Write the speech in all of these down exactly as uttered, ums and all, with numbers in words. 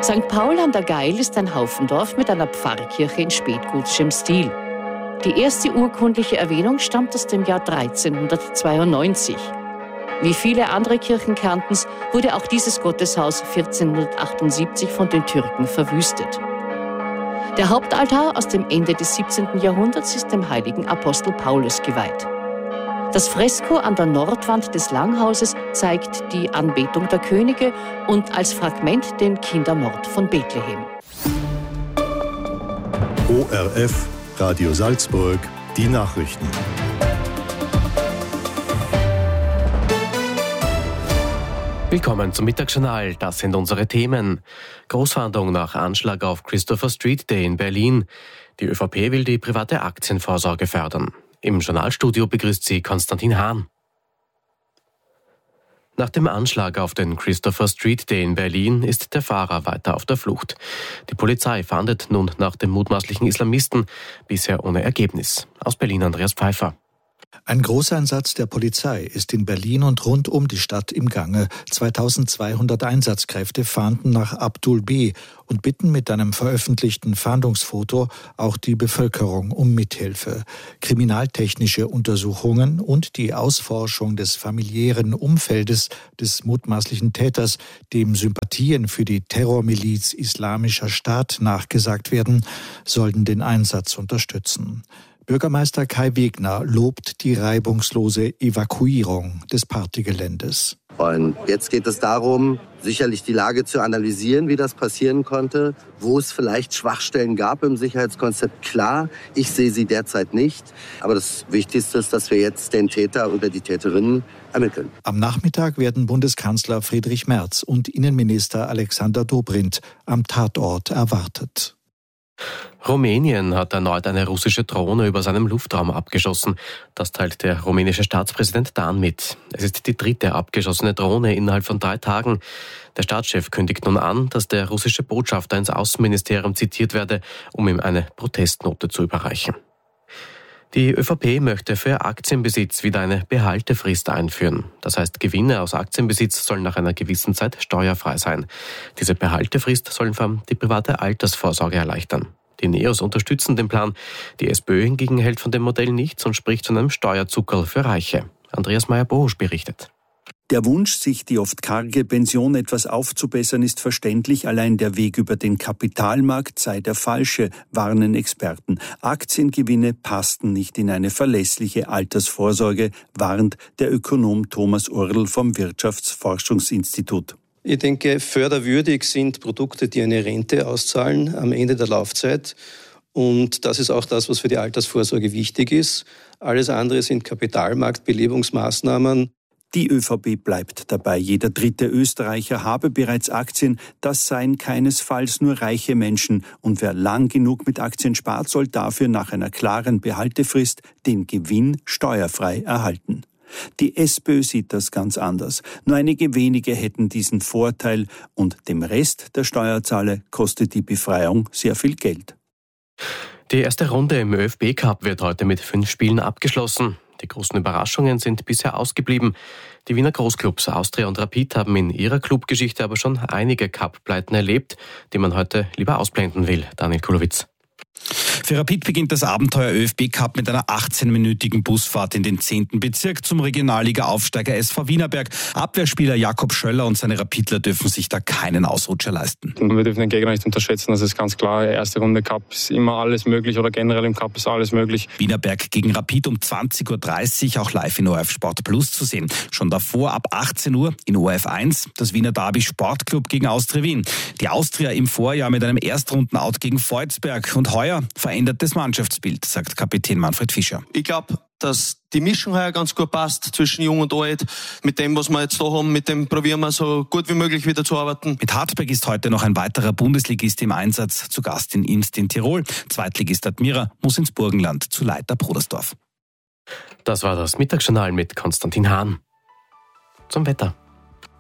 Sankt Paul an der Gail ist ein Haufendorf mit einer Pfarrkirche in spätgotischem Stil. Die erste urkundliche Erwähnung stammt aus dem Jahr dreizehnhundertzweiundneunzig. Wie viele andere Kirchen Kärntens wurde auch dieses Gotteshaus vierzehnhundertachtundsiebzig von den Türken verwüstet. Der Hauptaltar aus dem Ende des siebzehnten Jahrhunderts ist dem heiligen Apostel Paulus geweiht. Das Fresko an der Nordwand des Langhauses zeigt die Anbetung der Könige und als Fragment den Kindermord von Bethlehem. O R F, Radio Salzburg, die Nachrichten. Willkommen zum Mittagsjournal. Das sind unsere Themen. Großfahndung nach Anschlag auf Christopher Street Day in Berlin. Die ÖVP will die private Aktienvorsorge fördern. Im Journalstudio begrüßt sie Konstantin Hahn. Nach dem Anschlag auf den Christopher Street Day in Berlin ist der Fahrer weiter auf der Flucht. Die Polizei fahndet nun nach dem mutmaßlichen Islamisten, bisher ohne Ergebnis. Aus Berlin Andreas Pfeiffer. Ein Großeinsatz der Polizei ist in Berlin und rund um die Stadt im Gange. zweitausendzweihundert Einsatzkräfte fahnden nach Abdul B. und bitten mit einem veröffentlichten Fahndungsfoto auch die Bevölkerung um Mithilfe. Kriminaltechnische Untersuchungen und die Ausforschung des familiären Umfeldes des mutmaßlichen Täters, dem Sympathien für die Terrormiliz Islamischer Staat nachgesagt werden, sollten den Einsatz unterstützen. Bürgermeister Kai Wegner lobt die reibungslose Evakuierung des Partygeländes. Und jetzt geht es darum, sicherlich die Lage zu analysieren, wie das passieren konnte, wo es vielleicht Schwachstellen gab im Sicherheitskonzept. Klar, ich sehe sie derzeit nicht. Aber das Wichtigste ist, dass wir jetzt den Täter oder die Täterinnen ermitteln. Am Nachmittag werden Bundeskanzler Friedrich Merz und Innenminister Alexander Dobrindt am Tatort erwartet. Rumänien hat erneut eine russische Drohne über seinem Luftraum abgeschossen. Das teilt der rumänische Staatspräsident Dan mit. Es ist die dritte abgeschossene Drohne innerhalb von drei Tagen. Der Staatschef kündigt nun an, dass der russische Botschafter ins Außenministerium zitiert werde, um ihm eine Protestnote zu überreichen. Die ÖVP möchte für Aktienbesitz wieder eine Behaltefrist einführen. Das heißt, Gewinne aus Aktienbesitz sollen nach einer gewissen Zeit steuerfrei sein. Diese Behaltefrist soll vor allem die private Altersvorsorge erleichtern. Die Neos unterstützen den Plan. Die SPÖ hingegen hält von dem Modell nichts und spricht von einem Steuerzuckerl für Reiche. Andreas Meyer-Bohusch berichtet. Der Wunsch, sich die oft karge Pension etwas aufzubessern, ist verständlich. Allein der Weg über den Kapitalmarkt sei der falsche, warnen Experten. Aktiengewinne passten nicht in eine verlässliche Altersvorsorge, warnt der Ökonom Thomas Url vom Wirtschaftsforschungsinstitut. Ich denke, förderwürdig sind Produkte, die eine Rente auszahlen am Ende der Laufzeit. Und das ist auch das, was für die Altersvorsorge wichtig ist. Alles andere sind Kapitalmarktbelebungsmaßnahmen. Die ÖVP bleibt dabei. Jeder dritte Österreicher habe bereits Aktien. Das seien keinesfalls nur reiche Menschen. Und wer lang genug mit Aktien spart, soll dafür nach einer klaren Behaltefrist den Gewinn steuerfrei erhalten. Die SPÖ sieht das ganz anders. Nur einige wenige hätten diesen Vorteil und dem Rest der Steuerzahler kostet die Befreiung sehr viel Geld. Die erste Runde im ÖFB-Cup wird heute mit fünf Spielen abgeschlossen. Die großen Überraschungen sind bisher ausgeblieben. Die Wiener Großclubs Austria und Rapid haben in ihrer Clubgeschichte aber schon einige Cup-Pleiten erlebt, die man heute lieber ausblenden will. Daniel Kulowitz. Für Rapid beginnt das Abenteuer ÖFB-Cup mit einer achtzehnminütigen Busfahrt in den zehnten Bezirk zum Regionalliga-Aufsteiger S V Wienerberg. Abwehrspieler Jakob Schöller und seine Rapidler dürfen sich da keinen Ausrutscher leisten. Wir dürfen den Gegner nicht unterschätzen, das ist ganz klar. Erste Runde Cup ist immer alles möglich oder generell im Cup ist alles möglich. Wienerberg gegen Rapid um zwanzig Uhr dreißig, auch live in O R F Sport Plus zu sehen. Schon davor ab achtzehn Uhr in O R F eins das Wiener Derby Sportclub gegen Austria Wien. Die Austria im Vorjahr mit einem Erstrunden-Out gegen Volzberg und heuer verändert das Mannschaftsbild, sagt Kapitän Manfred Fischer. Ich glaube, dass die Mischung heuer ganz gut passt zwischen Jung und Alt. Mit dem, was wir jetzt da haben, mit dem probieren wir so gut wie möglich wieder zu arbeiten. Mit Hartberg ist heute noch ein weiterer Bundesligist im Einsatz, zu Gast in Imst in Tirol. Zweitligist Admira muss ins Burgenland zu Leiter Brodersdorf. Das war das Mittagsjournal mit Konstantin Hahn. Zum Wetter.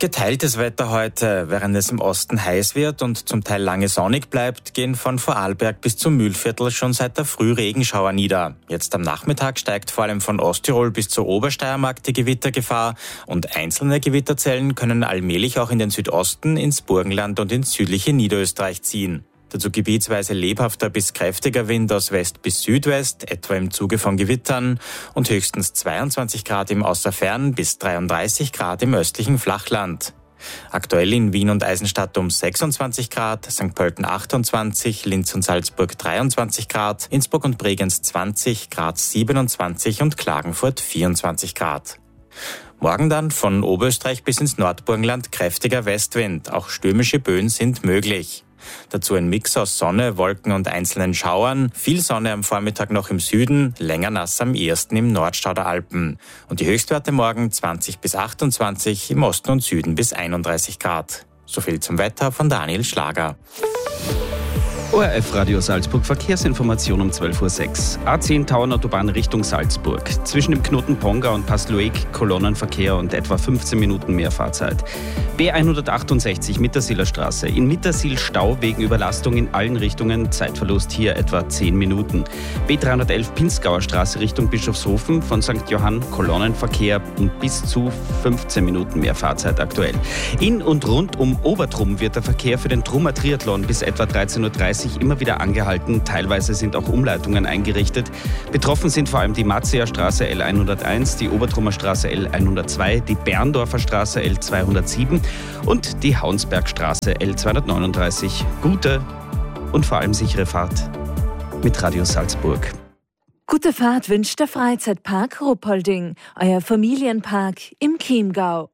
geteiltes Wetter heute. Während es im Osten heiß wird und zum Teil lange sonnig bleibt, gehen von Vorarlberg bis zum Mühlviertel schon seit der Früh Regenschauer nieder. Jetzt am Nachmittag steigt vor allem von Osttirol bis zur Obersteiermark die Gewittergefahr und einzelne Gewitterzellen können allmählich auch in den Südosten, ins Burgenland und ins südliche Niederösterreich ziehen. Dazu gebietsweise lebhafter bis kräftiger Wind aus West bis Südwest, etwa im Zuge von Gewittern, und höchstens zweiundzwanzig Grad im Außerfern bis dreiunddreißig Grad im östlichen Flachland. Aktuell in Wien und Eisenstadt um sechsundzwanzig Grad, Sankt Pölten achtundzwanzig, Linz und Salzburg dreiundzwanzig Grad, Innsbruck und Bregenz zwanzig, Graz siebenundzwanzig und Klagenfurt vierundzwanzig Grad. Morgen dann von Oberösterreich bis ins Nordburgenland kräftiger Westwind, auch stürmische Böen sind möglich. Dazu ein Mix aus Sonne, Wolken und einzelnen Schauern. Viel Sonne am Vormittag noch im Süden, länger nass am ehesten im Nordstau der Alpen. Und die Höchstwerte morgen zwanzig bis achtundzwanzig, im Osten und Süden bis einunddreißig Grad. So viel zum Wetter von Daniel Schlager. O R F Radio Salzburg, Verkehrsinformation um zwölf Uhr sechs. A zehn Tauernautobahn Richtung Salzburg. Zwischen dem Knoten Ponga und Passlueg Kolonnenverkehr und etwa fünfzehn Minuten mehr Fahrzeit. B hundertachtundsechzig Mittersiler Straße. In Mittersil Stau wegen Überlastung in allen Richtungen. Zeitverlust hier etwa zehn Minuten. B dreihundertelf Pinzgauer Straße Richtung Bischofshofen. Von Sankt Johann Kolonnenverkehr und bis zu fünfzehn Minuten mehr Fahrzeit aktuell. In und rund um Obertrum wird der Verkehr für den Trummer Triathlon bis etwa dreizehn Uhr dreißig immer wieder angehalten. Teilweise sind auch Umleitungen eingerichtet. Betroffen sind vor allem die Matzeer Straße L hunderteins, die Obertrummer Straße L hundertzwei, die Berndorfer Straße L zweihundertsieben und die Haunsbergstraße L zweihundertneununddreißig. Gute und vor allem sichere Fahrt mit Radio Salzburg. Gute Fahrt wünscht der Freizeitpark Ruppolding, euer Familienpark im Chiemgau.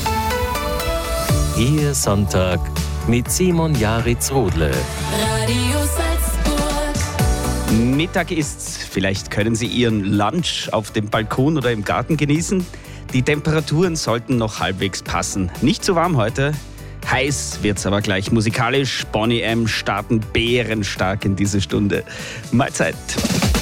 Ihr Sonntag mit Simon Jaritz-Rodle. Radio Salzburg. Mittag ist's. Vielleicht können Sie Ihren Lunch auf dem Balkon oder im Garten genießen. Die Temperaturen sollten noch halbwegs passen. Nicht zu warm heute. Heiß wird's aber gleich musikalisch. Boney M. starten bärenstark in diese Stunde. Mahlzeit.